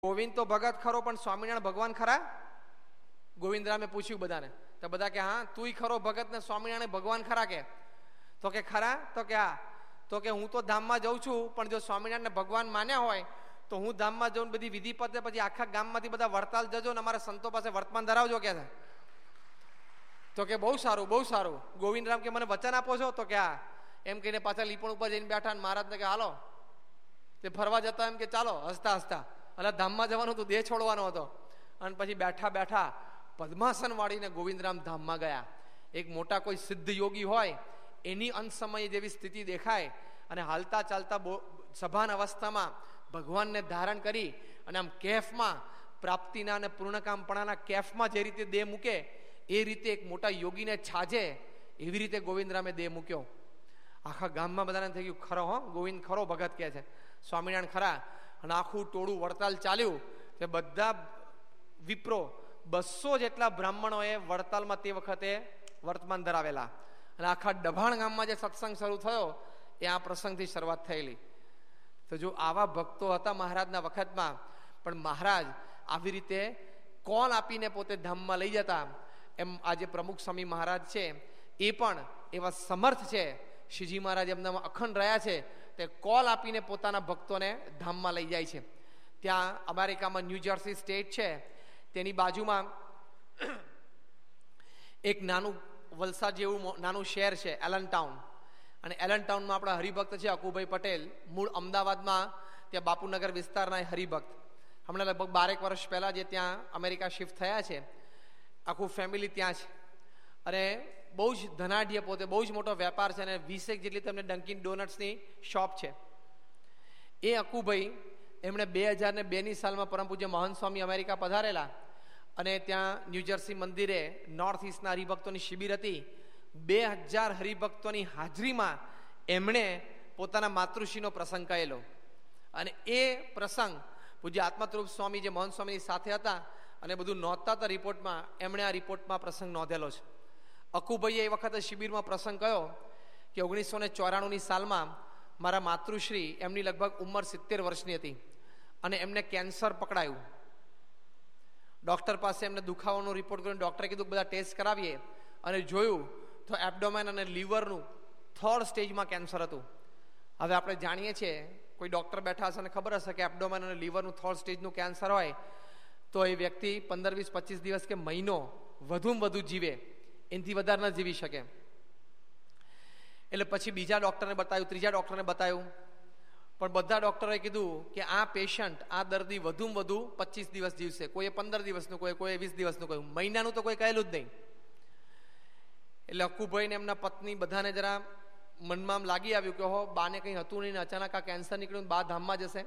ગોવિંદ તો ભગત ખરો, પણ સ્વામિનારાયણ ભગવાન ખરા? ગોવિંદરામે પૂછ્યું બધાને, તો બધા કે હા તુંય ખરો ભગત ને સ્વામિનારાયણ ભગવાન ખરા? કે તો કે ખરા? તો કે હા. તો કે હું તો ધામમાં જઉં છું, પણ જો સ્વામિનારાયણ ભગવાન માન્યા હોય તો હું ધામમાં જઉં, બધી વિધિ પતે પછી આખા ગામમાંથી બધા વડતાલ જજો ને અમારા સંતો પાસે વર્તમાન ધરાવજો કે છે. તો કે બહુ સારું બહુ સારું. ગોવિંદરામ કે મને વચન આપો છો? તો કે હા. એમ કહીને પાછા લીપણ ઉપર જઈને બેઠા ને મહારાજને કે હાલો તે ફરવા જતા, એમ કે ચાલો હસતા હસતા, એટલે ધામમાં જવાનું હતું, દેહ છોડવાનો હતો. અને પછી બેઠા બેઠા પદ્માસન વાળીને ગોવિંદરામ ધામમાં ગયા. એક મોટા કોઈ સિદ્ધ યોગી હોય એની અંત સમયે જેવી સ્થિતિ દેખાય, અને હાલતા ચાલતા સભાન અવસ્થામાં ભગવાનને ધારણ કરી અને આમ કેફમાં પ્રાપ્તિના અને પૂર્ણકામપણાના કેફમાં જે રીતે દેહ મૂકે એ રીતે એક મોટા યોગીને છાજે એવી રીતે ગોવિંદરામે દેહ મૂક્યો. આખા ગામમાં બધાને થઈ ગયું ખરો હો, ગોવિંદ ખરો ભગત કહે છે, સ્વામિનારાયણ ખરા. અને આખું ટોળું વડતાલ ચાલ્યું. તે બધા વિપ્રો 200 જેટલા બ્રાહ્મણોએ વડતાલમાં તે વખતે વર્તમાન ધરાવેલા. અને આખા ડભાણ ગામમાં જે સત્સંગ શરૂ થયો એ આ પ્રસંગથી શરૂઆત થયેલી. તો જો આવા ભક્તો હતા મહારાજના વખતમાં, પણ મહારાજ આવી રીતે કોલ આપીને પોતે ધામમાં લઈ જતા. એમ આજે પ્રમુખ સ્વામી મહારાજ છે એ પણ એવા સમર્થ છે. શ્રીજી મહારાજ એમનામાં અખંડ રહ્યા છે, તે કોલ આપીને પોતાના ભક્તોને ધામમાં લઈ જાય છે. ત્યાં અમેરિકામાં ન્યૂ જર્સી સ્ટેટ છે, તેની બાજુમાં એક નાનું વલસાડ જેવું નાનું શહેર છે એલન ટાઉન. અને એલન ટાઉનમાં આપણા હરિભક્ત છે અકુભાઈ પટેલ, મૂળ અમદાવાદમાં ત્યાં બાપુનગર વિસ્તારના હરિભક્ત. હમણાં લગભગ 12 વર્ષ પહેલાં જે ત્યાં અમેરિકા શિફ્ટ થયા છે, આખું ફેમિલી ત્યાં છે. અને બહુ જ ધનાઢ્ય, પોતે બહુ જ મોટો વેપાર છે, અને 20 જેટલી તમને ડંકિન ડોનટ્સની શોપ છે. એ અકુભાઈ એમણે 2002ની સાલમાં પરમ પૂજ્ય મહંત સ્વામી અમેરિકા પધારેલા, અને ત્યાં ન્યૂજર્સી મંદિરે નોર્થ ઇસ્ટના હરિભક્તોની શિબિર હતી. 2000 હરિભક્તોની હાજરીમાં એમણે પોતાના માતૃશ્રીનો પ્રસંગ કહેલો. અને એ પ્રસંગ પૂજ્ય આત્મસ્વરૂપ સ્વામી જે મહંત સ્વામીની સાથે હતા અને બધું નોંધતા હતા રિપોર્ટમાં, એમણે આ રિપોર્ટમાં પ્રસંગ નોંધેલો છે. અકુભાઈએ એ વખતે શિબિરમાં પ્રસંગ કયો કે 1994ની સાલમાં મારા માતૃશ્રી, એમની લગભગ ઉંમર 70 વર્ષની હતી, અને એમને કેન્સર પકડાયું. ડૉક્ટર પાસે એમને દુખાવાનો રિપોર્ટ કર્યો. ડૉક્ટરે કીધું બધા ટેસ્ટ કરાવીએ, અને જોયું તો એબડોમેન અને લીવરનું 3rd સ્ટેજમાં કેન્સર હતું. હવે આપણે જાણીએ છીએ, કોઈ ડૉક્ટર બેઠા હશે અને ખબર હશે કે એબડોમેન અને લીવરનું 3rd સ્ટેજનું કેન્સર હોય તો એ વ્યક્તિ 15, 20, 25 દિવસ કે મહિનો વધુમાં વધુ જીવે, એનાથી વધારે ન જીવી શકે. એટલે પછી બીજા ડૉક્ટરને બતાવ્યું, ત્રીજા ડૉક્ટરને બતાવ્યું, પણ બધા ડૉક્ટરોએ કીધું કે આ પેશન્ટ, આ દર્દી વધુમાં વધુ 25 દિવસ જીવશે. કોઈએ 15 દિવસનું, કોઈ 20 દિવસનું કહ્યું, મહિનાનું તો કોઈ કહેલું જ નહીં. એટલે અકુભાઈને એમના પત્ની બધાને જરા મનમાં આમ લાગી આવ્યું કે હો બાને કંઈ હતું નહીં, અચાનક આ કેન્સર નીકળ્યું, બા ધામમાં જશે.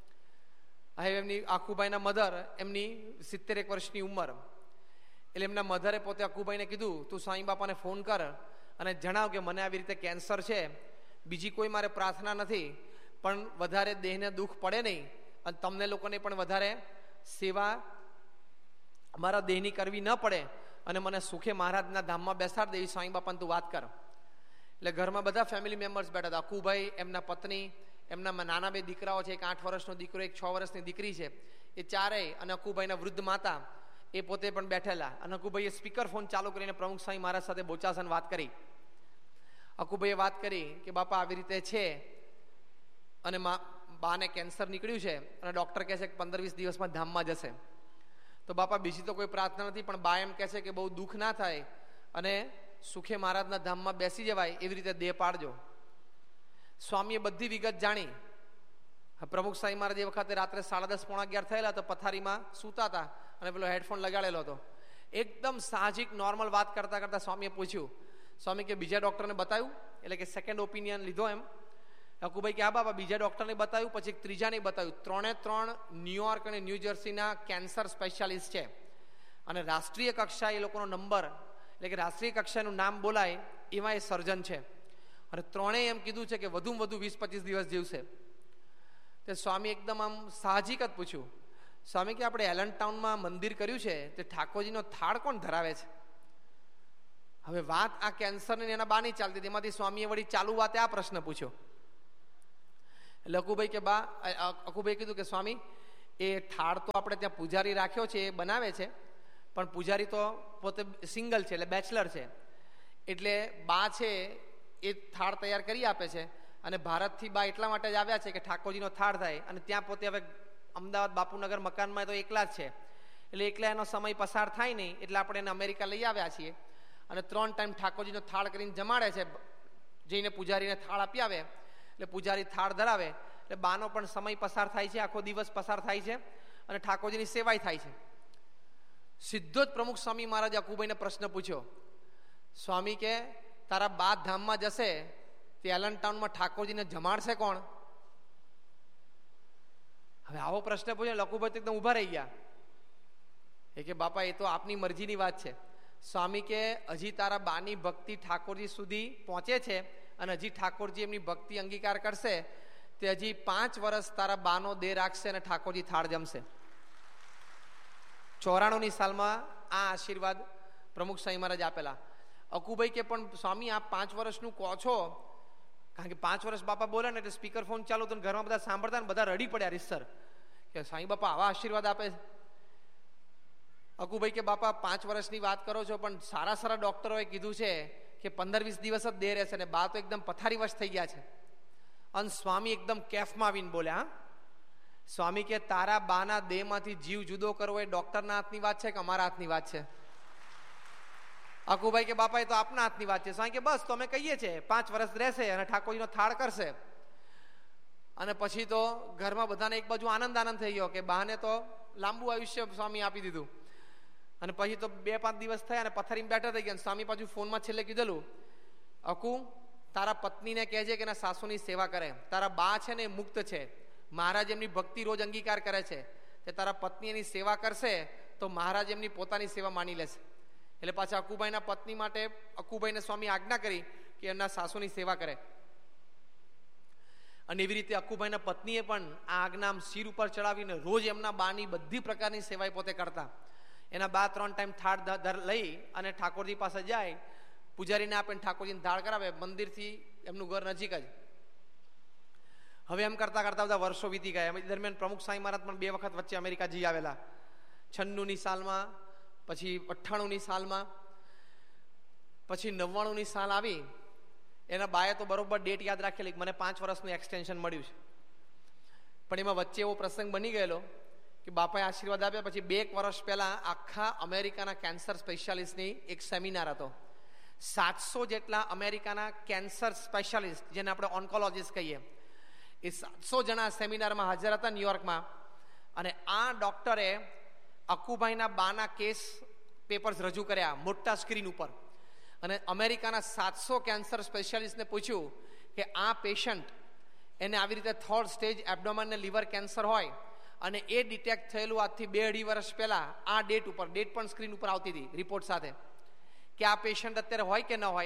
હવે એમની આખુભાઈના મધર, એમની 71 વર્ષની ઉંમર. એટલે એમના મધરે પોતે અકુભાઈને કીધું તું સાંઈ બાપાને ફોન કર અને જણાવ કે મને આવી રીતે કેન્સર છે, બીજી કોઈ મારે પ્રાર્થના નથી, પણ વધારે દેહને દુઃખ પડે નહીં, અને તમને લોકોને પણ વધારે સેવા અમારા દેહની કરવી ન પડે, અને મને સુખે મહારાજના ધામમાં બેસાડ દેવી, સાંઈ બાપાને તું વાત કર. એટલે ઘરમાં બધા ફેમિલી મેમ્બર્સ બેઠા હતા. અકુભાઈ, એમના પત્ની, એમના નાના 2 દીકરાઓ છે, એક 8 વર્ષનો દીકરો, એક 6 વર્ષની દીકરી છે, એ ચારેય, અને અકુભાઈના વૃદ્ધ માતા એ પોતે પણ બેઠેલા. અને અકુભાઈએ સ્પીકર ફોન ચાલુ કરીને પ્રમુખ સ્વામી મહારાજ સાથે બોચાસન વાત કરી. અકુભાઈએ વાત કરી કે બાપા આવી રીતે છે, અને બાને કેન્સર નીકળ્યું છે, અને ડૉક્ટર કહે છે કે 15-20 દિવસમાં ધામમાં જશે. તો બાપા બીજી તો કોઈ પ્રાર્થના નથી, પણ બા એમ કહે છે કે બહુ દુઃખ ના થાય અને સુખે મહારાજના ધામમાં બેસી જવાય એવી રીતે દેહ પાડજો. સ્વામીએ બધી વિગત જાણી. પ્રમુખ સ્વામી મહારાજ એ વખતે રાત્રે 10:30, 11 થયેલા, તો પથારીમાં સૂતા હતા અને પેલો હેડફોન લગાડેલો હતો. એકદમ સાહજિક નોર્મલ વાત કરતા કરતા સ્વામીએ પૂછ્યું, સ્વામી કે બીજા ડૉક્ટરને બતાવ્યું? એટલે કે સેકન્ડ ઓપિનિયન લીધો એમ? અકુભાઈ કે હા બાબા, બીજા ડૉક્ટરને બતાવ્યું, પછી ત્રીજાને બતાવ્યું. 3 ન્યુયોર્ક અને ન્યૂ જર્સીના કેન્સર સ્પેશિયાલિસ્ટ છે, અને રાષ્ટ્રીય કક્ષાએ એ લોકોનો નંબર, એટલે કે રાષ્ટ્રીય કક્ષાનું નામ બોલાય એમાં એ સર્જન છે. અને 3 એમ કીધું છે કે વધુમાં વધુ 20-25 દિવસ જીવશે. તે સ્વામી એકદમ આમ સાહજિક જ પૂછ્યું, સ્વામી કે આપણે એલન ટાઉનમાં મંદિર કર્યું છે, તે ઠાકોરજીનો થાળ કોણ ધરાવે છે? હવે વાત આ કેન્સરની એના બા નહીં ચાલતી, તેમાંથી સ્વામીએ વળી ચાલુ વાતે આ પ્રશ્ન પૂછ્યો. એટલે અકુભાઈ કીધું કે સ્વામી એ થાળ તો આપણે ત્યાં પૂજારી રાખ્યો છે, એ બનાવે છે, પણ પૂજારી તો પોતે સિંગલ છે, એટલે બેચલર છે, એટલે બા છે એ થાળ તૈયાર કરી આપે છે. અને ભારતથી બા એટલા માટે જ આવ્યા છે કે ઠાકોરજીનો થાળ થાય, અને ત્યાં પોતે હવે અમદાવાદ બાપુનગર મકાનમાં તો એકલા જ છે, એટલે એકલા એનો સમય પસાર થાય નહીં, એટલે આપણે એને અમેરિકા લઈ આવ્યા છીએ. અને 3 ટાઈમ ઠાકોરજીનો થાળ કરીને જમાડે છે. જઈને પૂજારીને થાળ આપી આવે એટલે પૂજારી થાળ ધરાવે, એટલે બાનો પણ સમય પસાર થાય છે, આખો દિવસ પસાર થાય છે, અને ઠાકોરજીની સેવાય થાય છે. સીધો જ પ્રમુખ સ્વામી મહારાજે અકુભાઈને પ્રશ્ન પૂછ્યો, સ્વામી કે તારા બા ધામમાં જશે તે એલન ટાઉનમાં ઠાકોરજીને જમાડશે કોણ? હવે આવો પ્રશ્ન પૂછ્યો, લકુભાઈ તો એકદમ ઉભા રહી ગયા. એ કે બાપા એ તો આપની મરજીની વાત છે. સ્વામી કે હજી તારા બાની ભક્તિ ઠાકોરજી સુધી પહોંચે છે, અને હજી ઠાકોરજી એમની ભક્તિ અંગીકાર કરશે તે હજી 5 વર્ષ તારા બાનો દેહ રાખશે અને ઠાકોરજી થાળ જમશે. 94ની સાલમાં આ આશીર્વાદ પ્રમુખ સ્વામી મહારાજ આપેલા. અકુભાઈ કે પણ સ્વામી આપ 5 વર્ષનું કહો છો, કારણ કે 5 વર્ષ બાપા બોલે ને એટલે સ્પીકર ફોન ચાલુ તો ઘરમાં બધા સાંભળતા ને બધા રડી પડ્યા રીતસર કે સાંઈ બાપા આવા આશીર્વાદ આપે છે. અકુભાઈ કે બાપા 5 વર્ષની વાત કરો છો, પણ સારા સારા ડોક્ટરોએ કીધું છે કે 15-20 દિવસ જ દેહ રહેશે, ને બા તો એકદમ પથારીવશ થઈ ગયા છે. અને સ્વામી એકદમ કેફમાં આવીને બોલ્યા, સ્વામી કે તારા બાના દેહમાંથી જીવ જુદો કરવો એ ડોક્ટરના હાથની વાત છે કે અમારા હાથની વાત છે? અકુભાઈ કે બાપા એ તો આપના હાથની વાત છે. સ્વામી કે બસ તો અમે કહીએ છીએ 5 વર્ષ રહેશે અને ઠાકોરજીનો થાળ કરશે. અને પછી તો ઘરમાં બધાને એક બાજુ આનંદ થઈ ગયો કે બાને તો લાંબુ આયુષ્ય સ્વામી આપી દીધું. અને પછી તો 2-5 દિવસ થયા અને પથારીમાં બેઠા થઈ ગયા. સ્વામી પાછું ફોનમાં છેલ્લે કીધેલું, અકુ તારા પત્નીને કહેજે કે એના સાસુની સેવા કરે. તારા બા છે ને એ મુક્ત છે, મહારાજ એમની ભક્તિ રોજ અંગીકાર કરે છે, તે તારા પત્ની એની સેવા કરશે તો મહારાજ એમની પોતાની સેવા માની લેશે. એટલે પાછા અકુભાઈના પત્ની માટે અકુભાઈને સ્વામી આજ્ઞા કરી કે એમના સાસુની સેવા કરે. અને એવી રીતે અકુભાઈના પત્નીએ પણ આ આજ્ઞા શિર ઉપર ચડાવીને રોજ એમના બાની બધી પ્રકારની સેવા પોતે કરતા. એના બા 3 ટાઈમ થાળ લઈ અને ઠાકોરજી પાસે જાય, પૂજારીને આપે, ઠાકોરજીને થાળ કરાવે. મંદિરથી એમનું ઘર નજીક જ. હવે એમ કરતા કરતા બધા વર્ષો વીતી ગયા. એ દરમિયાન પ્રમુખ સ્વામી મહારાજ પણ 2 વખત વચ્ચે અમેરિકા જઈ આવેલા. 96ની સાલમાં, પછી 98ની સાલમાં, પછી 99ની સાલ આવી. એના બાએ તો બરોબર ડેટ યાદ રાખેલી, મને 5 વર્ષનું એક્સટેન્શન મળ્યું છે. પણ એમાં વચ્ચે એવો પ્રસંગ બની ગયેલો કે બાપાએ આશીર્વાદ આપ્યા. પછી 2 વર્ષ પહેલા આખા અમેરિકાના કેન્સર સ્પેશિયાલિસ્ટની એક સેમિનાર હતો. 700 જેટલા અમેરિકાના કેન્સર સ્પેશિયાલિસ્ટ, જેને આપણે ઓન્કોલોજીસ્ટ કહીએ, એ 700 જણા સેમિનારમાં હાજર હતા ન્યુયોર્કમાં. અને આ ડોક્ટરે અકુભાઈના બાના કેસ પેપર્સ રજૂ કર્યા મોટા સ્ક્રીન ઉપર. અને અમેરિકાના 700 કેન્સર સ્પેશિયાલિસ્ટને પૂછ્યું કે આ પેશન્ટ એને આવી રીતે 3rd સ્ટેજ એબ્ડોમન ને લીવર કેન્સર હોય, અને એ ડિટેક્ટ થયેલું આજથી 2-2.5 વર્ષ પહેલા આ ડેટ ઉપર, ડેટ પણ સ્ક્રીન ઉપર આવતી હતી રિપોર્ટ સાથે, કે આ પેશન્ટ અત્યારે હોય કે ન હોય.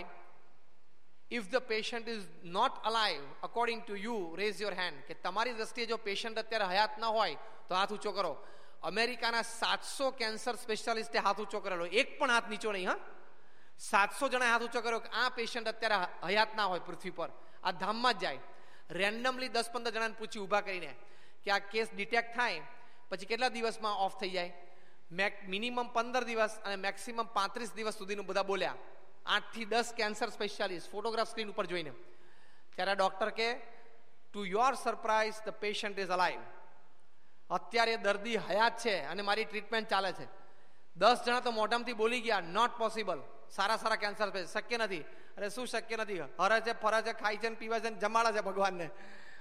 If the patient is not alive according to you, rays your hand. કે તમારી દ્રષ્ટિએ જો પેશન્ટ અત્યારે હયાત ન હોય તો હાથ ઊંચો કરો. અમેરિકાના 700 કેન્સર સ્પેશિયાલિસ્ટે હાથ ઊંચો કરેલો, એક પણ હાથ નીચો નહીં. 700 જણાએ હાથ ઊંચો કર્યો કે આ પેશન્ટ અત્યારે હયાત ના હોય પૃથ્વી પર, આ ધામમાં જ જાય. રેન્ડમલી 10-15 જણાને પૂછી ઊભા કરીને કે આ કેસ ડિટેક્ટ થાય પછી કેટલા દિવસમાં ઓફ થઈ જાય? મિનિમમ 15 દિવસ અને મેક્સિમમ 35 દિવસ સુધીનું બધા બોલ્યા. 8 થી 10 કેન્સર સ્પેશિયાલિસ્ટ ફોટોગ્રાફ સ્ક્રીન ઉપર જોઈને. ત્યારે ડોક્ટર કે to your surprise the patient is alive. અત્યારે દર્દી હયાત છે અને મારી ટ્રીટમેન્ટ ચાલે છે. 10 જણા તો મોઢામાંથી બોલી ગયા, નોટ પોસિબલ. સારા કેન્સર શક્ય નથી. અરે શું શક્ય નથી? હરે છે, ફરે છે, ખાય છે, પીવે છે, જમાડે છે ભગવાનને.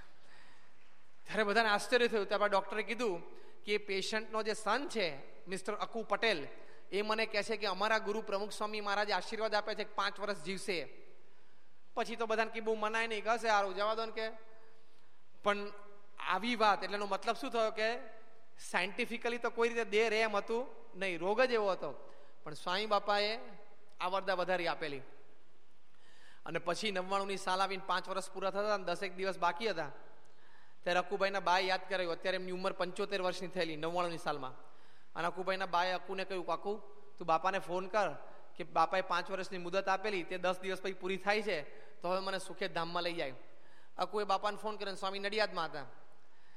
ત્યારે બધાને આશ્ચર્ય થયું. ત્યારબાદ ડોક્ટરે કીધું કે પેશન્ટનો જે સન છે મિસ્ટર અકુ પટેલ, એ મને કહે છે કે અમારા ગુરુ પ્રમુખ સ્વામી મહારાજે આશીર્વાદ આપે છે કે 5 વર્ષ જીવશે. પછી તો બધાને કે બહુ મનાય નહીં, કહેશે સારું જવા દો ને કે. પણ આવી વાત એટલે એનો મતલબ શું થયો કે સાયન્ટિફિકલી તો કોઈ રીતે દેહ રહે એમ હતું નહીં, રોગ જ એવો હતો. પણ સ્વામી બાપાએ આવરદા વધારી આપેલી. અને પછી 99ની સાલ આવીને 5 વર્ષ પૂરા થતા અને 10 દિવસ બાકી હતા ત્યારે અકુભાઈના બાએ યાદ કરાયું. અત્યારે એમની ઉંમર 75 વર્ષની થયેલી 99ની સાલમાં. અને અકુભાઈના બાએ અકુને કહ્યું, કાકુ તું બાપાને ફોન કર કે બાપાએ 5 વર્ષની મુદત આપેલી તે 10 દિવસ પછી પૂરી થાય છે, તો હવે મને સુખે ધામમાં લઈ જાય. અકુએ બાપાને ફોન કર્યો. સ્વામી નડિયાદમાં હતા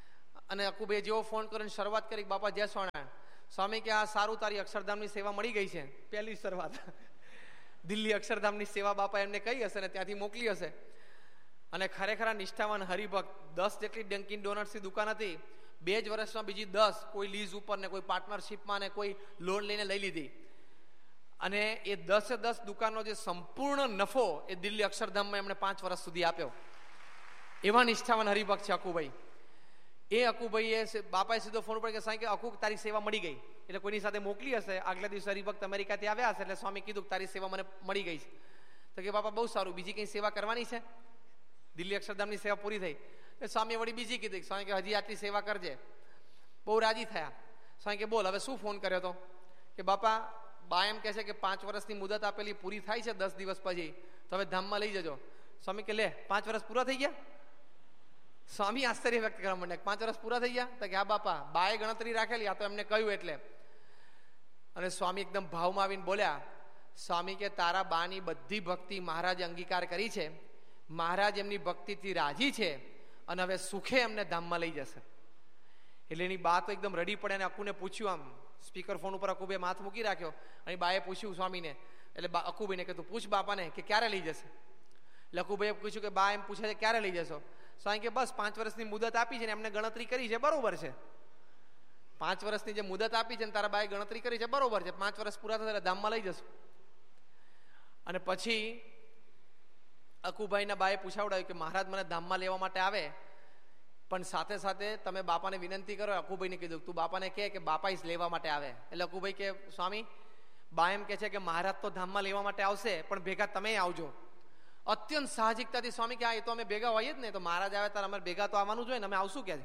અને અકુભાઈ જેવો ફોન કરીને શરૂઆત કરી, બાપા જય સ્વામિનારાયણ. સ્વામી કે આ સારું, તારી અક્ષરધામની સેવા મળી ગઈ છે. પહેલી શરૂઆત દિલ્હી અક્ષરધામની સેવા બાપા એમને કહી હશે ને ત્યાંથી મોકલી હશે. અને ખરેખર નિષ્ઠાવાન હરિભક્ત, 10 જેટલી ડંકિન ડોનટ્સની દુકાન હતી, 2 જ વર્ષમાં બીજી 10, કોઈ લીઝ ઉપર ને કોઈ પાર્ટનરશિપમાં ને કોઈ લોન લઈને લઈ લીધી. અને એ 10 દુકાનનો જે સંપૂર્ણ નફો એ દિલ્હી અક્ષરધામમાં એમણે 5 વર્ષ સુધી આપ્યો. એવા નિષ્ઠાવાન હરિભક્ત છે અકુભાઈ. એ અકુભાઈએ બાપાએ સીધો ફોન ઉપર કે સાંઈ કે અકુ તારી સેવા મળી ગઈ. એટલે કોઈની સાથે મોકલી હશે. આગલા દિવસે હરિભક્ત અમેરિકાથી આવ્યા હશે એટલે સ્વામી કીધું તારી સેવા મને મળી ગઈ છે. તો કે બાપા બહુ સારું, બીજી કઈ સેવા કરવાની છે? દિલ્હી અક્ષરધામની સેવા પૂરી થઈ. સ્વામીએ વળી બીજી કીધી. સ્વામી કે હજી આટલી સેવા કરજે. બહુ રાજી થયા. સ્વામી કે બોલ હવે શું ફોન કર્યો તો? કે બાપા બા એમ કહે છે કે 5 વર્ષની મુદત આપેલી પૂરી થાય છે 10 દિવસ પછી, તો હવે ધામમાં લઈ જજો. સ્વામી કે લે 5 વર્ષ પૂરા થઈ ગયા? સ્વામી આશ્ચર્ય વ્યક્ત કરવા માંડ્યા, 5 વર્ષ પૂરા થઈ ગયા? તો કે હા બાપા, બાએ ગણતરી રાખેલી, આ તો એમને કહ્યું એટલે. અને સ્વામી એકદમ ભાવમાં આવીને બોલ્યા, સ્વામી કે તારા બાની બધી ભક્તિ મહારાજે અંગીકાર કરી છે, મહારાજ એમની ભક્તિથી રાજી છે અને હવે સુખે એમને ધામમાં લઈ જશે. એટલે એની બા તો એકદમ રડી પડે અને અકુને પૂછ્યું, આમ સ્પીકર ફોન ઉપર અકુભાઈ માથ મૂકી રાખ્યો અને બાએ પૂછ્યું સ્વામીને, એટલે અકુભાઈને કે તું પૂછ બાપાને કે ક્યારે લઈ જશે. એટલે અકુભાઈએ પૂછ્યું કે બા એમ પૂછે છે ક્યારે લઈ જશો? સ્વામી કે બસ 5 વર્ષની મુદત આપી છે ને એમને ગણતરી કરી છે, બરોબર છે. 5 વર્ષની જે મુદત આપી છે ને તારા બાએ ગણતરી કરી છે, બરોબર છે. 5 વર્ષ પૂરા થશે ધામમાં લઈ જશું. અને પછી અકુભાઈના બાએ પૂછાવડાવ્યું કે મહારાજ મને ધામમાં લેવા માટે આવે, પણ સાથે સાથે તમે બાપાને વિનંતી કરો. અકુભાઈને કીધું તું બાપાને કે બાપા જ લેવા માટે આવે. એટલે અકુભાઈ કે સ્વામી બા એમ કે છે કે મહારાજ તો ધામમાં લેવા માટે આવશે પણ ભેગા તમે આવજો. અત્યંત સાહજિકતાથી સ્વામી કે હા એ તો અમે ભેગા હોઈએ જ ને, તો મહારાજ આવે ત્યારે અમારે ભેગા તો આવવાનું જોઈએ ને, અમે આવશું ક્યાં?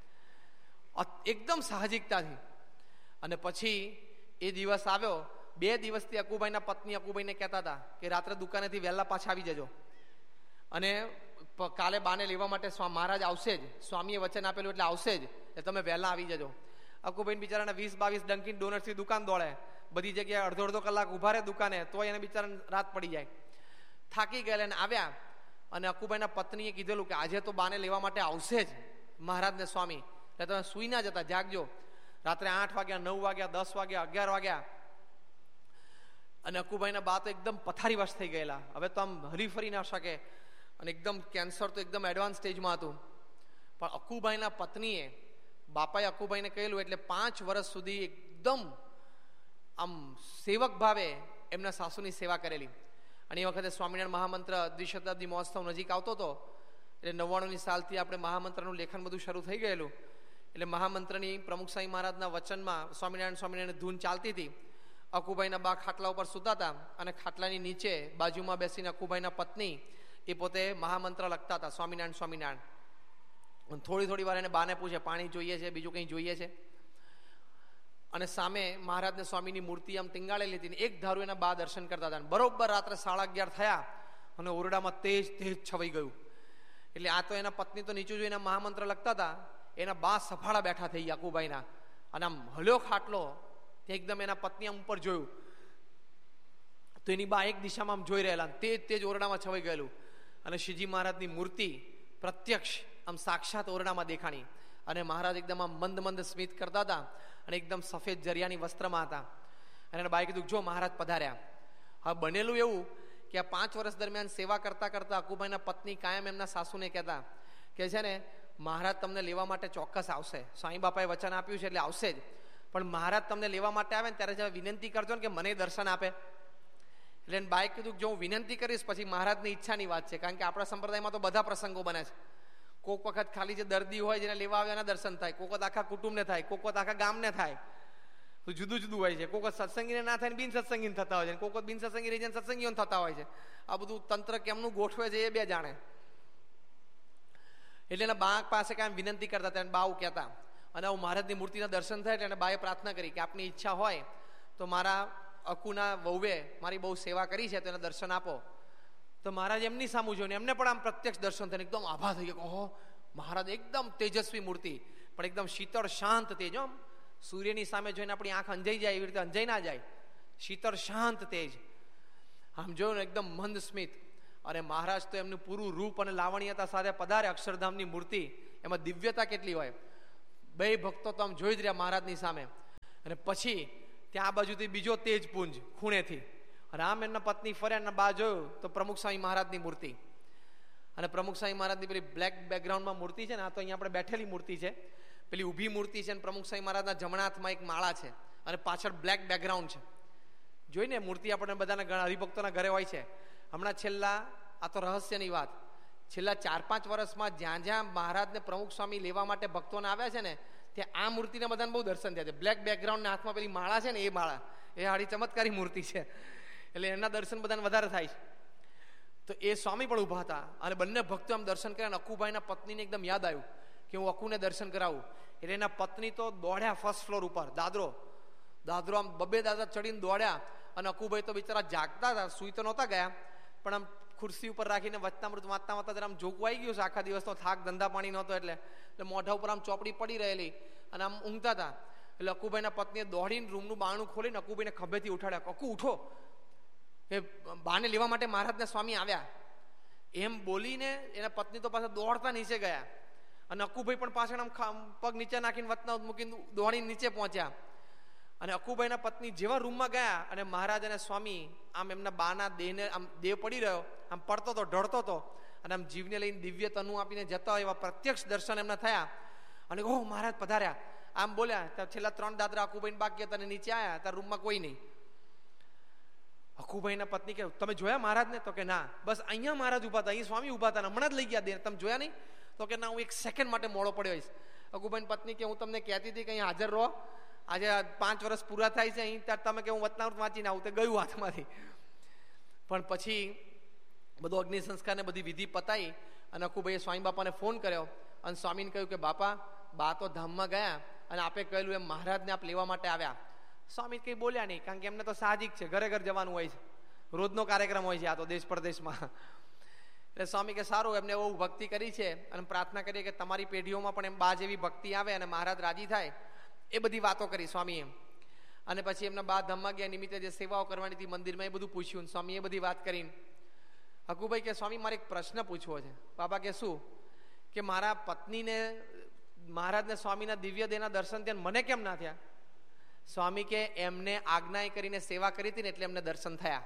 એકદમ સાહજિકતાથી. અને પછી એ દિવસ આવ્યો. 2 દિવસથી અકુભાઈના પત્ની અકુભાઈને કહેતા હતા કે રાત્રે દુકાનેથી વહેલા પાછા આવી જજો અને કાલે બાને લેવા માટે મહારાજ આવશે જ, સ્વામીએ વચન આપેલું એટલે આવશે જ, એટલે તમે વહેલા આવી જજો. અકુભાઈ બિચારાને 20-22 ડંકિન ડોનટ્સની દુકાન દોડે, બધી જગ્યાએ અડધો કલાક ઉભા રહે દુકાને, તો એને બિચારાને રાત પડી જાય. થાકી ગયેલા અને આવ્યા. અને અકુભાઈના પત્નીએ કીધેલું કે આજે તો બાને લેવા માટે આવશે જ મહારાજને સ્વામી, એટલે તમે સુઈ ના જતા, જાગજો. રાત્રે 8 વાગ્યા, 9 વાગ્યા, 10 વાગ્યા, 11 વાગ્યા. અને અકુભાઈના બા તો એકદમ પથારીવશ થઈ ગયેલા. હવે તો આમ હરીફરી ના શકે અને એકદમ કેન્સર તો એકદમ એડવાન્સ સ્ટેજમાં હતું. પણ અકુભાઈના પત્નીએ બાપાએ અકુભાઈને કહેલું એટલે 5 વર્ષ સુધી એકદમ આમ સેવક ભાવે એમના સાસુની સેવા કરેલી. અને એ વખતે સ્વામિનારાયણ મહામંત્ર દ્વિશતાબ્દી મહોત્સવ નજીક આવતો હતો એટલે 99ની સાલથી આપણે મહામંત્રનું લેખન બધું શરૂ થઈ ગયેલું. એટલે મહામંત્રની પ્રમુખ સ્વામી મહારાજના વચનમાં સ્વામિનારાયણ ધૂન ચાલતી હતી. અકુભાઈના બા ખાટલા ઉપર સૂતા હતા અને ખાટલાની નીચે બાજુમાં બેસીને અકુભાઈના પત્ની એ પોતે મહામંત્ર લખતા હતા, સ્વામિનારાયણ. થોડી વાર એને બાને પૂછે પાણી જોઈએ છે, બીજું કંઈ જોઈએ છે? અને સામે મહારાજને સ્વામીની મૂર્તિ આમ ટીંગાળેલી હતી. એક ધારું એના બા દર્શન કરતા હતા. બરોબર રાત્રે 11:30 થયા અને ઓરડામાં તેજ છવાઈ ગયું. એટલે આ તો એના પત્ની તો નીચું જોઈને મહામંત્ર લખતા હતા, એના બા સફાળા બેઠા થઈ ગયા અકુભાઈના. અને આમ હલ્યો ખાટલો, એકદમ એના પત્ની આમ ઉપર જોયું તો એની બા એક દિશામાં આમ જોઈ રહેલા, તેજ ઓરડામાં છવાઈ ગયેલું. અને શ્રીજી મહારાજની મૂર્તિ પ્રત્યક્ષ આમ સાક્ષાત ઓરડામાં દેખાણી. અને મહારાજ એકદમ આમ મંદ સ્મિત કરતા હતા અને એકદમ સફેદ જરિયાની વસ્ત્રમાં હતા. અને એના બાએ કીધું જો મહારાજ પધાર્યા. હવે બનેલું એવું કે આ 5 વર્ષ દરમિયાન સેવા કરતા અકુભાઈના પત્ની કાયમ એમના સાસુને કહેતા કે છે ને મહારાજ તમને લેવા માટે ચોક્કસ આવશે, સ્વામી બાપાએ વચન આપ્યું છે એટલે આવશે જ, પણ મહારાજ તમને લેવા માટે આવે ને ત્યારે વિનંતી કરજો ને કે મને દર્શન આપે. એટલે બાએ કીધું જો હું વિનંતી કરીશ પછી મહારાજની ઈચ્છાની વાત છે, કારણ કે આપણા સંપ્રદાયમાં તો બધા પ્રસંગો બને છે. કોઈક વખત ખાલી જે દર્દી હોય જેને લેવા આવે એના દર્શન થાય, કોઈક વખત આખા કુટુંબને થાય, કોઈક વખત આખા ગામને થાય, તો જુદું હોય છે. કોઈક વખત સત્સંગીને ના થાય ને બિન સત્સંગી થતા હોય છે, કોઈક વખત બિન સત્સંગી રહી જાય સત્સંગીઓ થતા હોય છે. આ બધું તંત્ર કેમનું ગોઠવે છે એ બે જાણે. એટલે એના બા પાસે કાંઈ વિનંતી કરતા હતા, બાઉ કહેતા. અને આવું મહારાજની મૂર્તિના દર્શન થાય એટલે બાએ પ્રાર્થના કરી કે આપની ઈચ્છા હોય તો મારા અકુના વહુએ મારી બહુ સેવા કરી છે તો એને દર્શન આપો. તો મહારાજ એમની સામું જોઈને એમને પણ આમ પ્રત્યક્ષ દર્શન થઈને એકદમ આભા થઈ ગયો. ઓહો, મહારાજ એકદમ તેજસ્વી મૂર્તિ, પણ એકદમ શીતળ શાંત તેજ. આમ સૂર્યની સામે જોઈને આપણી આંખ અંજાઈ જાય એવી રીતે અંજાઈ ના જાય, શીતળ શાંત તેજ. આમ જોયું ને એકદમ મંદ સ્મિત. અને મહારાજ તો એમનું પૂરું રૂપ અને લાવણ્યતા સાથે પધારે. અક્ષરધામની મૂર્તિ, એમાં દિવ્યતા કેટલી હોય. બે ભક્તો તો આમ જોઈ જ રહ્યા મહારાજની સામે. અને પછી ત્યાં આ બાજુથી બીજો તેજ પુંજ ખૂણેથી, અને આમ એમના પત્ની ફર્યા અને બા જોયું તો પ્રમુખ સ્વામી મહારાજની મૂર્તિ. અને પ્રમુખ સ્વામી મહારાજની પેલી બ્લેક બેકગ્રાઉન્ડમાં મૂર્તિ છે ને, આ તો અહીંયા આપણે બેઠેલી મૂર્તિ છે, પેલી ઊભી મૂર્તિ છે, અને પ્રમુખ સ્વામી મહારાજના જમણા હાથમાં એક માળા છે અને પાછળ બ્લેક બેકગ્રાઉન્ડ છે. જોઈને મૂર્તિ આપણને બધાના હરિભક્તોના ઘરે હોય છે. હમણાં છેલ્લા, આ તો રહસ્યની વાત, છેલ્લા 4-5 વર્ષમાં જ્યાં જ્યાં મહારાજને પ્રમુખ સ્વામી લેવા માટે ભક્તોને આવ્યા છે ને, ત્યાં આ મૂર્તિને બધાને બહુ દર્શન થયા છે. બ્લેક બેકગ્રાઉન્ડના હાથમાં પેલી માળા છે ને, એ માળા, એ હાડી ચમત્કારી મૂર્તિ છે, એટલે એના દર્શન બધાને વધારે થાય છે. તો એ સ્વામી પણ ઊભા હતા અને બંને ભક્તો આમ દર્શન કર્યા. અકુભાઈના પત્નીને એકદમ યાદ આવ્યું કે હું અકુને દર્શન કરાવું. એટલે એના પત્ની તો દોડ્યા ફર્સ્ટ ફ્લોર ઉપર, દાદરો આમ બબે દાદા ચડીને દોડ્યા. અને અકુભાઈ તો બિચારા જાગતા હતા, સુઈ તો નહોતા ગયા, પણ આમ ખુરશી ઉપર રાખીને વચનામૃત વાંચતા વાંચતા જરા આમ જોગવાઈ ગયું છે. આખા દિવસનો થાક, ધંધા પાણી નહોતો એટલે મોઢા ઉપર આમ ચોપડી પડી રહેલી અને આમ ઊંઘતા હતા. એટલે અકુભાઈના પત્નીએ દોડીને રૂમનું બારણું ખોલીને અકુભાઈને ખભેથી ઉઠાડ્યા. અકુ ઉઠો, એ બાને લેવા માટે મહારાજના સ્વામી આવ્યા એમ બોલીને એના પત્ની તો પાછા દોડતા નીચે ગયા. અને અકુભાઈ પણ પાછળ આમ પગ નીચે નાખીને વચનામૃત મૂકીને દોડીને નીચે પહોંચ્યા. અને અકુભાઈના પત્ની જેવા રૂમમાં ગયા અને મહારાજ અને સ્વામી આમ એમના બાના દેહને આમ દેહ પડી રહ્યો, આમ પડતો હતો, ઢળતો હતો, અને આમ જીવને લઈને દિવ્ય તનુ આપીને જતા હોય એવા પ્રત્યક્ષ દર્શન એમના થયા. અને ઓહ મહારાજ પધાર્યા આમ બોલ્યા. ત્યાં છેલ્લા 3 દાદરા અકુભાઈને બાકી હતા અને નીચે આવ્યા. ત્યાં રૂમમાં કોઈ નહીં. અકુભાઈના પત્ની કે તમે જોયા મહારાજને? તો કે ના, બસ અહીંયા મહારાજ ઉભા હતા, અહીં સ્વામી ઉભા હતા, હમણાં જ લઈ ગયા દેર, તમે જોયા નહીં? તો કે ના, હું 1 સેકન્ડ માટે મોડો પડ્યો હોઈશ. અકુભાઈની પત્ની કે હું તમને કહેતી હતી કે અહીં હાજર રહો, આજે 5 વર્ષ પૂરા થાય છે અહીં, ત્યારે તમે કે હું વચનામૃત વાંચીને આવું, તે ગયું હાથમાંથી. પણ પછી બધો અગ્નિ સંસ્કાર ને બધી વિધિ પતાઈ અને અકુભાઈએ સ્વામી બાપાને ફોન કર્યો અને સ્વામીને કહ્યું કે બાપા, બા તો ધામમાં ગયા અને આપે કહેલું એમ મહારાજને આપ લેવા માટે આવ્યા. સ્વામી કંઈ બોલ્યા નહીં, કારણ કે એમને તો સાહજિક છે, ઘરે ઘર જવાનું હોય છે, રોજનો કાર્યક્રમ હોય છે આ તો દેશ પરદેશમાં. એટલે સ્વામી કે સારું, એમને બહુ ભક્તિ કરી છે અને પ્રાર્થના કરીએ કે તમારી પેઢીઓમાં પણ એમ બા જેવી ભક્તિ આવે અને મહારાજ રાજી થાય, એ બધી વાતો કરી સ્વામીએ. અને પછી એમના બા ધામમાં ગયા નિમિત્તે જે સેવાઓ કરવાની હતી મંદિરમાં, એ બધું પૂછ્યું. સ્વામી એ બધી વાત કરીને અકુભાઈ કે સ્વામી મારે એક પ્રશ્ન પૂછવો છે. બાબા કે શું? કે મારા પત્નીને મહારાજને સ્વામીના દિવ્ય દેહના દર્શન થયા, મને કેમ ના થયા? સ્વામી કે એમને આજ્ઞા કરીને સેવા કરી હતી ને એટલે એમને દર્શન થયા.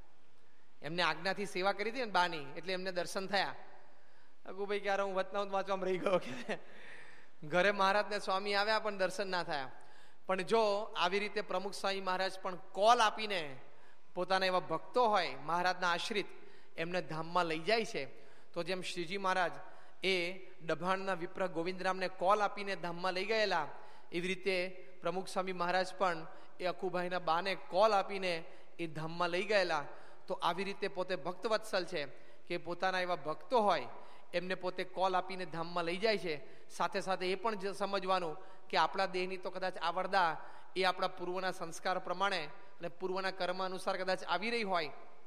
એમને આજ્ઞાથી સેવા કરી હતી ને બાની, એટલે એમને દર્શન થયા. અકુભાઈ કે યાર હું વચનામૃત વાંચવામાં રહી ગયો કે ઘરે મહારાજને સ્વામી આવ્યા પણ દર્શન ના થયા. પણ જો આવી રીતે પ્રમુખ સ્વામી મહારાજ પણ કોલ આપીને પોતાના એવા ભક્તો હોય મહારાજના આશ્રિત, એમને ધામમાં લઈ જાય છે, તો જેમ શ્રીજી મહારાજ એ ડભાણના વિપ્ર ગોવિંદરામને કોલ આપીને ધામમાં લઈ ગયેલા, એવી રીતે પ્રમુખ સ્વામી મહારાજ પણ એ અકુભાઈના બાને કોલ આપીને એ ધામમાં લઈ ગયેલા. તો આવી રીતે પોતે ભક્તવત્સલ છે કે પોતાના એવા ભક્તો હોય એમને પોતે કોલ આપીને ધામમાં લઈ જાય છે. સાથે સાથે એ પણ સમજવાનું કે આપણા દેહની તો કદાચ આવરદા એ આપણા પૂર્વના સંસ્કાર પ્રમાણે અને પૂર્વના કર્મ અનુસાર કદાચ આવી રહી હોય,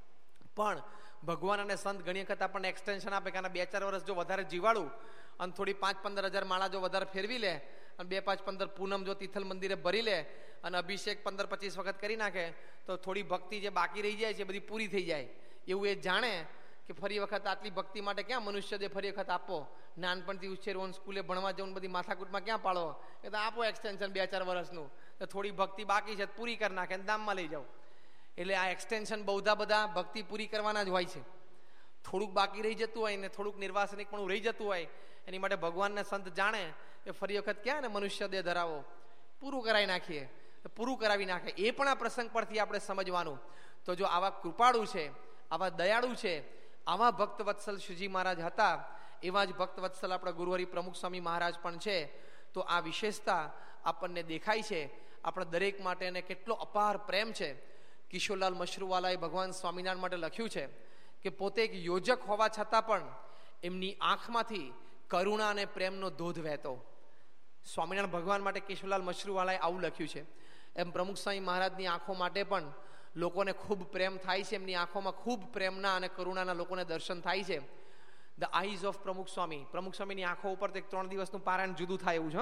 પણ ભગવાન અને સંત ઘણી વખત આપણને એક્સટેન્શન આપે કે 2-4 વર્ષ જો વધારે જીવાડું અને થોડી 5-15 હજાર માળા જો વધારે ફેરવી લે અને 2-5-15 પૂનમ જો તિથલ મંદિરે ભરી લે અને અભિષેક 15-25 વખત કરી નાખે તો થોડી ભક્તિ જે બાકી રહી જાય છે બધી પૂરી થઈ જાય. એવું એ જાણે કે ફરી વખત આટલી ભક્તિ માટે ક્યાં મનુષ્ય દે ફરી વખત આપો, નાનપણથી ઉછેરવું, સ્કૂલે ભણવા જવું, બધી માથાકૂટમાં ક્યાં પાડો, એ તો આપો એક્સટેન્શન 2-4 વર્ષનું, તો થોડી ભક્તિ બાકી છે પૂરી કરી નાખે દામમાં લઈ જાઓ. એટલે આ એક્સટેન્શન બધા ભક્તિ પૂરી કરવાના જ હોય છે. થોડુંક બાકી રહી જતું હોય ને થોડુંક નિર્વાસનિક પણ રહી જતું હોય, એની માટે ભગવાનને સંત જાણે કે ફરી વખત ક્યાં ને મનુષ્ય દેહ ધરાવો, પૂરું કરાવી નાખીએ, પૂરું કરાવી નાખે. એ પણ આ પ્રસંગ પરથી આપણે સમજવાનું. તો જો આવા કૃપાળુ છે, આવા દયાળુ છે, આવા ભક્તવત્સલ શ્રીજી મહારાજ હતા, એવા જ ભક્તવત્સલ આપણા ગુરુહરિ પ્રમુખ સ્વામી મહારાજ પણ છે. તો આ વિશેષતા આપણને દેખાય છે. આપણા દરેક માટે એને કેટલો અપાર પ્રેમ છે. કિશોરલાલ મશરૂવાલાએ ભગવાન સ્વામિનારાયણ માટે લખ્યું છે કે પોતે એક યોજક હોવા છતાં પણ એમની આંખમાંથી કરુણા અને પ્રેમનો ધોધ વહેતો. સ્વામિનારાયણ ભગવાન માટે કિશોરલાલ મશરૂવાલાએ આવું લખ્યું છે. એમ પ્રમુખ સ્વામી મહારાજની આંખો માટે પણ લોકોને ખૂબ પ્રેમ થાય છે. એમની આંખોમાં ખૂબ પ્રેમના અને કરુણાના લોકોને દર્શન થાય છે. ધ આઈઝ ઓફ પ્રમુખ સ્વામી. પ્રમુખ સ્વામીની આંખો ઉપર 3 દિવસનું પારાયણ જુદું થાય એવું છે,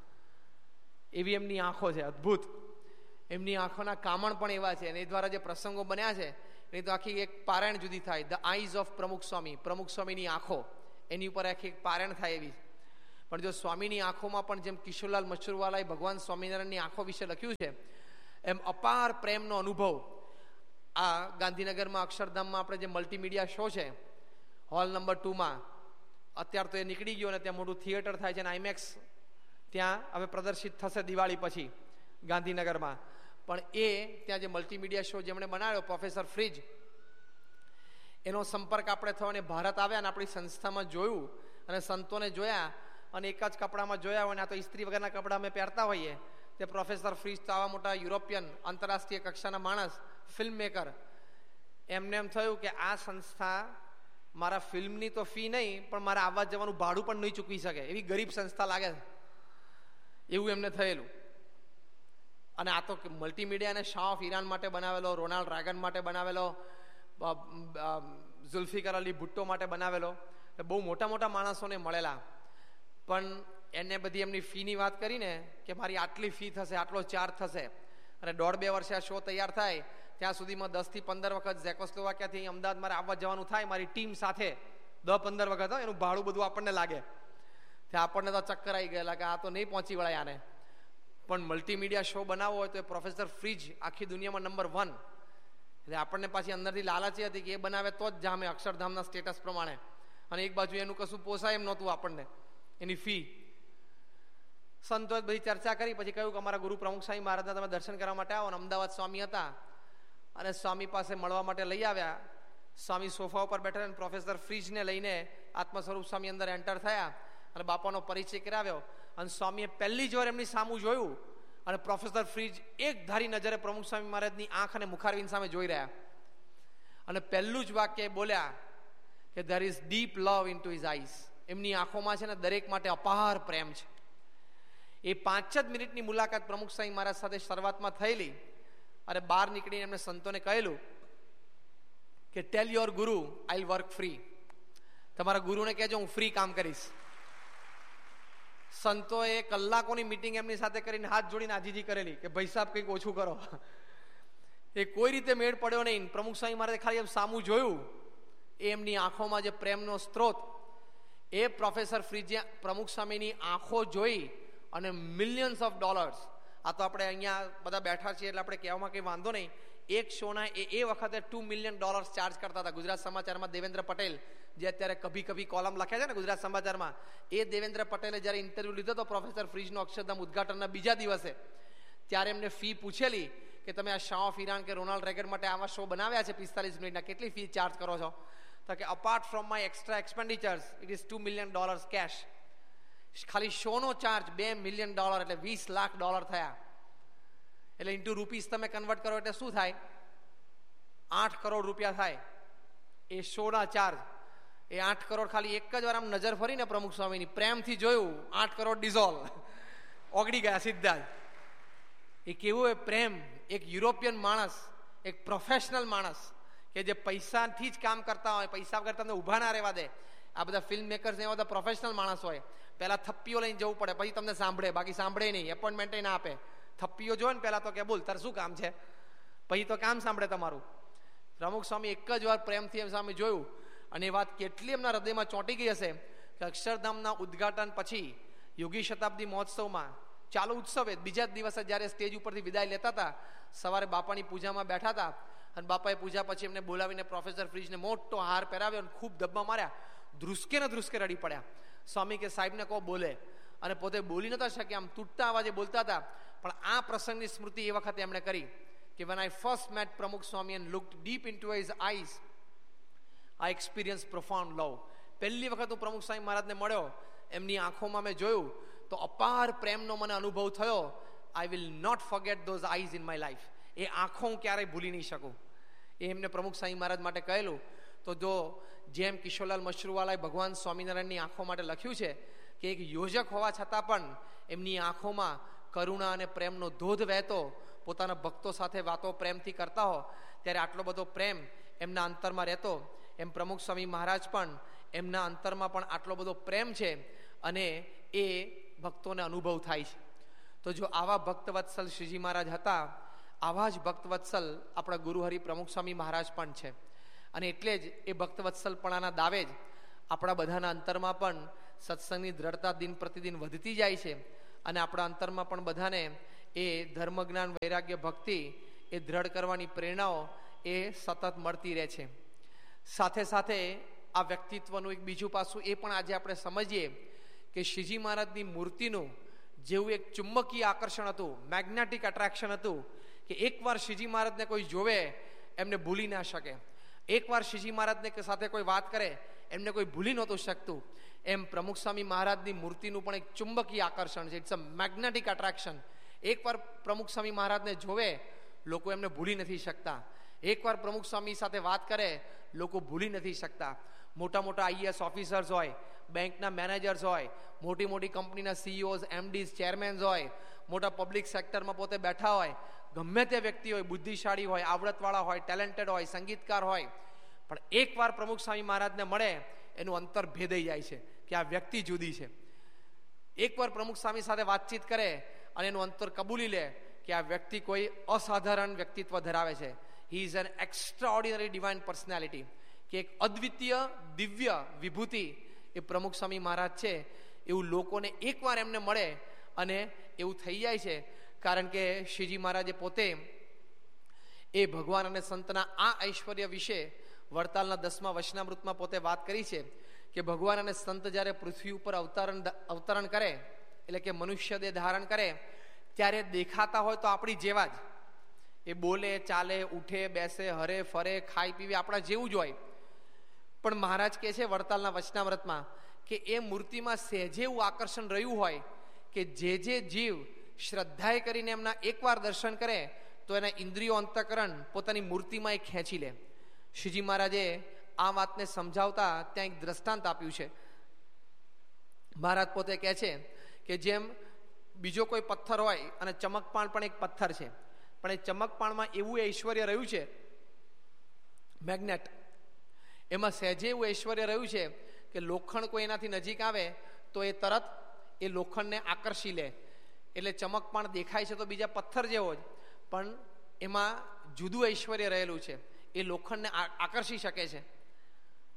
એવી એમની આંખો છે, અદ્ભુત. એમની આંખોના કામણ પણ એવા છે અને એ દ્વારા જે પ્રસંગો બન્યા છે એની તો આખી એક પારાયણ જુદી થાય. ધ આઈઝ ઓફ પ્રમુખ સ્વામી, પ્રમુખ સ્વામીની આંખો, એની ઉપર આખી એક પારાયણ થાય એવી. પણ જો સ્વામીની આંખોમાં પણ જેમ કિશોરલાલ મશરૂવાલાએ ભગવાન સ્વામિનારાયણની આંખો વિશે લખ્યું છે એમ અપાર પ્રેમનો અનુભવ આ ગાંધીનગરમાં અક્ષરધામમાં આપણે જે મલ્ટીમીડિયા શો છે હોલ નંબર 2માં અત્યારે તો એ નીકળી ગયો અને ત્યાં મોટું થિયેટર થાય છે અને આઈમેક્સ ત્યાં હવે પ્રદર્શિત થશે દિવાળી પછી ગાંધીનગરમાં. પણ એ ત્યાં જે મલ્ટીમીડિયા શો જેમણે બનાવ્યો પ્રોફેસર ફ્રીજ, એનો સંપર્ક આપણે થયો અને ભારત આવ્યા અને આપણી સંસ્થામાં જોયું અને સંતોને જોયા અને એક જ કપડામાં જોયા હોય ને આ તો ઇસ્ત્રી વગરના કપડાં અમે પહેરતા હોઈએ. તે પ્રોફેસર ફ્રીજ તો આવા મોટા યુરોપિયન આંતરરાષ્ટ્રીય કક્ષાના માણસ, ફિલ્મ મેકર, એમને એમ થયું કે આ સંસ્થા મારા ફિલ્મની તો ફી નહીં પણ મારા આવવા જવાનું ભાડું પણ નહીં ચૂકવી શકે એવી ગરીબ સંસ્થા લાગે છે, એવું એમને થયેલું. અને આ તો મલ્ટીમીડિયાને શાહ ઓફ ઈરાન માટે બનાવેલો, રોનાલ્ડ રેગન માટે બનાવેલો, ઝુલ્ફિકાર અલી ભુટ્ટો માટે બનાવેલો, બહુ મોટા મોટા માણસોને મળેલા. પણ એને બધી એમની ફીની વાત કરીને કે મારી આટલી ફી થશે, આટલો ચાર્જ થશે, અને 1.5-2 વર્ષે આ શો તૈયાર થાય ત્યાં સુધીમાં 10 થી 15 વખત ઝેકોસ્લોવાકિયાથી અમદાવાદ મારે આવવા જવાનું થાય મારી ટીમ સાથે, 10-15 વખત. એનું ભાડું બધું આપણને લાગે, ત્યાં આપણને તો ચક્કર આવી ગયેલા કે આ તો નહીં પહોંચી વળાય આને. પણ મલ્ટીમીડિયા શો બનાવવો હોય તો એ પ્રોફેસર ફ્રીજ આખી દુનિયામાં નંબર 1. એટલે આપણને પાછી અંદરથી લાલચી હતી કે એ બનાવે તો જ જામે અક્ષરધામના સ્ટેટસ પ્રમાણે. અને એક બાજુ એનું કશું પોસાય એમ નહોતું આપણને, એની ફી. સંતોએ બધી ચર્ચા કરી, પછી કહ્યું કે અમારા ગુરુ પ્રમુખ સ્વામી મહારાજના તમે દર્શન કરવા માટે આવો. અને અમદાવાદ સ્વામી હતા અને સ્વામી પાસે મળવા માટે લઈ આવ્યા. સ્વામી સોફા ઉપર બેઠા અને પ્રોફેસર ફ્રીજને લઈને આત્મ સ્વરૂપ સ્વામી અંદર એન્ટર થયા અને બાપાનો પરિચય કરાવ્યો. અને સ્વામીએ પહેલી જ વાર એમની સામું જોયું અને પ્રોફેસર ફ્રીજ એક ધારી નજરે પ્રમુખ સ્વામી મહારાજની આંખ અને મુખારવિંદ સામે જોઈ રહ્યા અને પહેલું જ વાક્ય બોલ્યા કે there is deep love into his eyes. એમની આંખોમાં છે ને દરેક માટે અપાર પ્રેમ છે. એ 5 જ મિનિટની મુલાકાત પ્રમુખ સ્વામી મહારાજ સાથે શરૂઆતમાં થયેલી અને બહાર નીકળીને એમને સંતોને કહેલું કે ટેલ યોર ગુરુ આઈ વિલ વર્ક ફ્રી. તમારા ગુરુને કહેજો હું ફ્રી કામ કરીશ. સંતોએ કલાકોની મીટિંગ એમની સાથે કરીને હાથ જોડીને આજીજી કરેલી કે ભાઈ સાહેબ કંઈક ઓછું કરો. એ કોઈ રીતે મેળ પડ્યો નહીં. પ્રમુખ સ્વામી મહારાજે ખાલી એમ સામું જોયું, એ એમની આંખોમાં જે પ્રેમનો સ્ત્રોત, એ પ્રોફેસર ફ્રીજે પ્રમુખ સ્વામીની આંખો જોઈ અને મિલિયન્સ ઓફ ડોલર્સ. આ તો આપણે અહીંયા બધા બેઠા છીએ એટલે આપણે કહેવામાં કંઈ વાંધો નહીં. એક શોના એ વખતે $2 million ચાર્જ કરતા હતા. ગુજરાત સમાચારમાં દેવેન્દ્ર પટેલ, જે અત્યારે કભી કભી કોલમ લખે છે ને ગુજરાત સમાચારમાં, એ દેવેન્દ્ર પટેલે જ્યારે ઇન્ટરવ્યુ લીધો હતો પ્રોફેસર ફ્રીજનો અક્ષરધામ ઉદઘાટનના બીજા દિવસે, ત્યારે એમને ફી પૂછેલી કે તમે આ શાહ ઓફ ઈરાન કે રોનાલ્ડ રેગન માટે આવા શો બનાવ્યા છે 45 મિનિટના, કેટલી ફી ચાર્જ કરો છો? તો કે apart from my extra એક્સપેન્ડિચર્સ it is $2 million cache. ખાલી શોનો ચાર્જ $2 million એટલે $20 લાખ થયા. એટલે ઇન્ટુ રૂપીસ તમે કન્વર્ટ કરો એટલે શું થાય? 8 કરોડ રૂપિયા થાય એ શોના ચાર્જ. એ 8 કરોડ ખાલી એક જ વાર આમ નજર ફરીને પ્રમુખ સ્વામીની પ્રેમથી જોયું, 8 કરોડ ડિઝોલ્વ, ઓગળી ગયા સીધા જ. એ કેવું એ પ્રેમ! એક યુરોપિયન માણસ, એક પ્રોફેશનલ માણસ કે જે પૈસાથી જ કામ કરતા હોય, પૈસા વગર તમને ઊભા ના રહેવા દે. આ બધા ફિલ્મ મેકર્સ એવા બધા પ્રોફેશનલ માણસ હોય, પહેલા થપ્પીઓ લઈને જવું પડે પછી તમને સાંભળે, બાકી સાંભળે નહીં, એપોઇન્ટમેન્ટ ના આપે. થપ્પીઓ જો ને પહેલા તો કે બોલ તારે શું કામ છે, પછી તો કામ સાંભળે તમારું. પ્રમુખ સ્વામી એક જ વાર પ્રેમથી એમ સામે જોયું અને એ વાત કેટલી એમના હૃદયમાં ચોંટી ગઈ હશે કે અક્ષરધામના ઉદ્ઘાટન પછી યોગી શતાબ્દી મહોત્સવમાં ચાલુ ઉત્સવે બીજા જ દિવસે જ્યારે સ્ટેજ ઉપરથી વિદાય લેતા હતા, સવારે બાપાની પૂજામાં બેઠા હતા અને બાપાએ પૂજા પછી એમને બોલાવીને પ્રોફેસર ફ્રીજને મોટો હાર પહેરાવ્યો અને ખૂબ ધબ્બા માર્યા. ધ્રુસકે ને ધ્રુસકે રડી પડ્યા. સ્વામી કે સાહેબને કહો બોલે, અને પોતે બોલી નતા શક્યા, આમ તૂટતા અવાજે બોલતા હતા. પણ આ પ્રસંગની સ્મૃતિ એ વખતે એમણે કરી કે when I first met Pramukh Swami and looked deep into his eyes, I experienced profound love. પહેલી વખત હું પ્રમુખ સ્વામી મહારાજને મળ્યો, એમની આંખોમાં મેં જોયું તો અપાર પ્રેમનો મને અનુભવ થયો. I will not forget those eyes in my life. એ આંખો હું ક્યારેય ભૂલી નહીં શકું. એ એમને પ્રમુખ સ્વામી મહારાજ માટે કહેલું. તો જો જેમ કિશોરલાલ મશરૂવાલાએ ભગવાન સ્વામિનારાયણની આંખો માટે લખ્યું છે કે એક યોજક હોવા છતાં પણ એમની આંખોમાં કરુણા અને પ્રેમનો ધોધ વહેતો, પોતાના ભક્તો સાથે વાતો પ્રેમથી કરતા હો, ત્યારે આટલો બધો પ્રેમ એમના અંતરમાં રહેતો. એમ પ્રમુખ સ્વામી મહારાજ પણ એમના અંતરમાં પણ આટલો બધો પ્રેમ છે અને એ ભક્તોને અનુભવ થાય છે. તો જો આવા ભક્તવત્સલ શ્રીજી મહારાજ હતા, આવા જ ભક્તવત્સલ આપણા ગુરુહરિ પ્રમુખ સ્વામી મહારાજ પણ છે. અને એટલે જ એ ભક્તવત્સલપણાના દાવે જ આપણા બધાના અંતરમાં પણ સત્સંગની દ્રઢતા દિન પ્રતિદિન વધતી જાય છે અને આપણા અંતરમાં પણ બધાને એ ધર્મ જ્ઞાન વૈરાગ્ય ભક્તિ એ દ્રઢ કરવાની પ્રેરણાઓ એ સતત મળતી રહે છે. સાથે સાથે આ વ્યક્તિત્વનું એક બીજું પાસું એ પણ આજે આપણે સમજીએ કે શ્રીજી મહારાજની મૂર્તિનું જેવું એક ચુંબકીય આકર્ષણ હતું, મેગ્નેટિક એટ્રેક્શન હતું કે એકવાર શ્રીજી મહારાજને કોઈ જોવે એમને ભૂલી ના શકે. એકવાર શ્રીજી મહારાજને સાથે કોઈ વાત કરે એમને કોઈ ભૂલી નહોતું શકતું. એમ પ્રમુખ સ્વામી મહારાજની મૂર્તિનું પણ એક ચુંબકીય આકર્ષણ છે. It's a magnetic attraction. એકવાર પ્રમુખ સ્વામી મહારાજને જોવે લોકો એમને ભૂલી નથી શકતા. એકવાર પ્રમુખ સ્વામી સાથે વાત કરે લોકો ભૂલી નથી શકતા. મોટા મોટા આઈએએસ ઓફિસર્સ હોય, બેંકના મેનેજર્સ હોય, મોટી મોટી કંપનીના સીઈઓઝ, એમડીઝ, ચેરમેન્સ હોય, મોટા પબ્લિક સેક્ટરમાં પોતે બેઠા હોય, ગમે તે વ્યક્તિ હોય, બુદ્ધિશાળી હોય, આવડતવાળા હોય, ટેલેન્ટેડ હોય, સંગીતકાર હોય, પણ એકવાર પ્રમુખ સ્વામી મહારાજને મળે એનું અંતર ભેદાઈ જાય છે કે આ વ્યક્તિ જુદી છે. એકવાર પ્રમુખ સ્વામી સાથે વાતચીત કરે અને એનું અંતર કબૂલી લે કે આ વ્યક્તિ કોઈ અસાધારણ વ્યક્તિત્વ ધરાવે છે. He is an extraordinary divine personality, કે એક અદ્વિતીય દિવ્ય વિભૂતિ એ પ્રમુખ સ્વામી મહારાજ છે. એવું લોકોને એકવાર એમને મળે અને એવું થઈ જાય છે. કારણ કે શ્રીજી મહારાજે પોતે એ ભગવાન અને સંતના આ ઐશ્વર્ય વિશે વડતાલના 10મા વચનામૃતમાં પોતે વાત કરી છે કે ભગવાન અને સંત જ્યારે પૃથ્વી ઉપર અવતરણ કરે, એટલે કે મનુષ્ય દેહ ધારણ કરે, ત્યારે દેખાતા હોય તો આપણી જેવા જ. એ બોલે, ચાલે, ઉઠે, બેસે, હરે, ફરે, ખાઈ પીવે આપણા જેવું જ હોય. પણ મહારાજ કહે છે વડતાલના વચનામૃતમાં કે એ મૂર્તિમાં સહેજે એવું આકર્ષણ રહ્યું હોય કે જે જીવ શ્રદ્ધાએ કરીને એમના એકવાર દર્શન કરે તો એના ઇન્દ્રિયો અંતઃકરણ પોતાની મૂર્તિમાં એ ખેંચી લે. શ્રીજી મહારાજે આ વાતને સમજાવતા ત્યાં એક દ્રષ્ટાંત આપ્યું છે. મહારાજ પોતે કહે છે કે જેમ બીજો કોઈ પથ્થર હોય અને ચમકપાણ પણ એક પથ્થર છે, પણ એ ચમકપાણમાં એવું ઐશ્વર્ય રહ્યું છે, મેગ્નેટ, એમાં સહેજે એવું ઐશ્વર્ય રહ્યું છે કે લોખંડ કોઈ એનાથી નજીક આવે તો એ તરત એ લોખંડને આકર્ષી લે. એટલે ચમકપાણ દેખાય છે તો બીજા પથ્થર જેવો જ, પણ એમાં જુદું ઐશ્વર્ય રહેલું છે, એ લોખંડને આકર્ષી શકે છે.